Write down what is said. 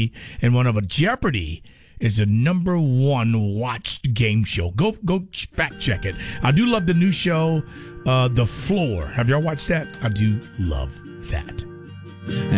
Jeopardy, and one of them. Jeopardy is the number one watched game show. Go fact check it. I do love the new show, The Floor. Have y'all watched that? I do love that.